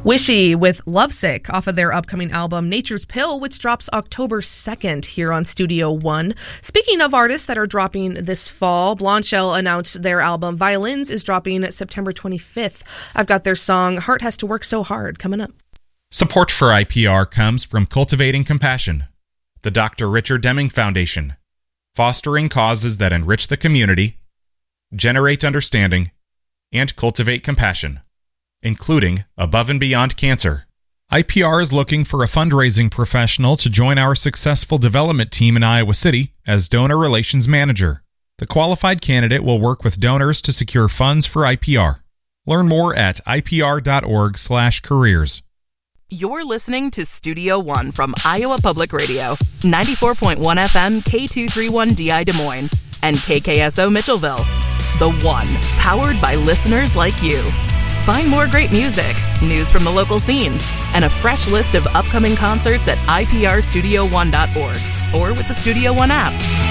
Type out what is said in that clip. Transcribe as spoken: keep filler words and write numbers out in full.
Wishy with Lovesick off of their upcoming album Nature's Pill, which drops October second here on Studio One. Speaking of artists that are dropping this fall, Blondshell announced their album Violins is dropping September twenty-fifth. I've got their song Heart Has to Work So Hard coming up. Support for I P R comes from Cultivating Compassion, the Doctor Richard Deming Foundation, fostering causes that enrich the community, generate understanding, and cultivate compassion, including Above and Beyond Cancer. I P R is looking for a fundraising professional to join our successful development team in Iowa City as Donor Relations Manager. The qualified candidate will work with donors to secure funds for I P R. Learn more at I P R dot org slash careers. You're listening to Studio One from Iowa Public Radio, ninety-four point one F M K two thirty-one D I Des Moines, and K K S O Mitchellville. The One, powered by listeners like you. Find more great music, news from the local scene, and a fresh list of upcoming concerts at I P R studio one dot org or with the Studio One app.